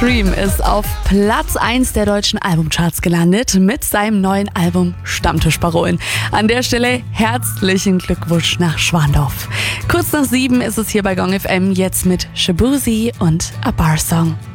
Cream ist auf Platz 1 der deutschen Albumcharts gelandet mit seinem neuen Album Stammtischparolen. An der Stelle herzlichen Glückwunsch nach Schwandorf. Kurz nach 7 ist es hier bei Gong FM, jetzt mit Shaboozey und A Bar Song.